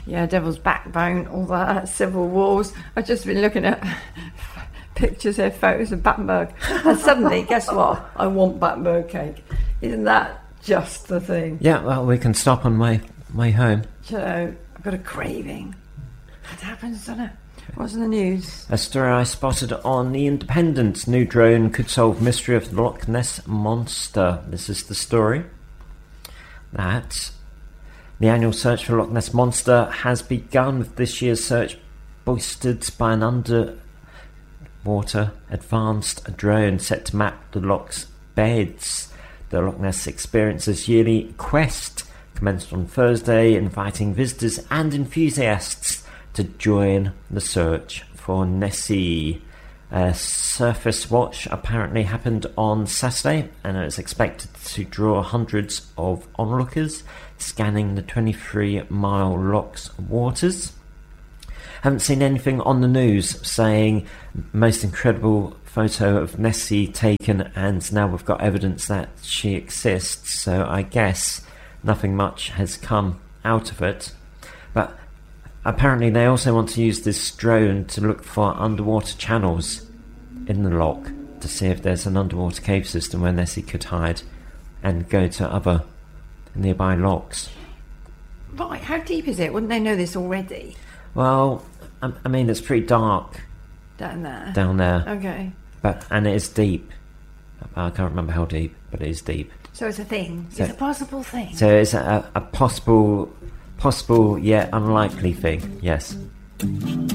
Yeah, Devil's Backbone, all that, Civil Wars. I've just been looking at pictures here, photos of Battenberg, and suddenly, guess what? I want Battenberg cake. Isn't that just the thing? Yeah, well, we can stop on my home. So, I've got a craving. It happens, doesn't it? What's in the news? A story I spotted on The Independent. New drone could solve mystery of the Loch Ness Monster. This is the story. That the annual search for Loch Ness Monster has begun, with this year's search boosted by an underwater advanced drone set to map the loch's beds. The Loch Ness Experience's yearly quest commenced on Thursday, inviting visitors and enthusiasts to join the search for Nessie. A surface watch apparently happened on Saturday, and it's expected to draw hundreds of onlookers scanning the 23-mile loch's waters. Haven't seen anything on the news saying most incredible photo of Nessie taken, and now we've got evidence that she exists, so I guess nothing much has come out of it. But apparently they also want to use this drone to look for underwater channels in the loch to see if there's an underwater cave system where Nessie could hide and go to other nearby lochs. Right, how deep is it? Wouldn't they know this already? Well, I mean, it's pretty dark Down there? down there, Okay. and it is deep. I can't remember how deep, but it is deep. So it's a thing. So- It's a possible thing. So it's a possible yet unlikely thing, yes.